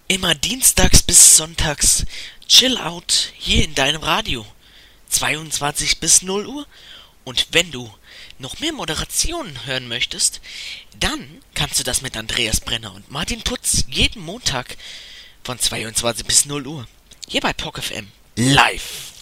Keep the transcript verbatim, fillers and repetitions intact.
Immer dienstags bis sonntags Chill Out hier in deinem Radio. zweiundzwanzig bis null Uhr. Und wenn du noch mehr Moderationen hören möchtest, dann kannst du das mit Andreas Brenner und Martin Putz jeden Montag von zweiundzwanzig bis null Uhr. Hier bei P O C F M. Live.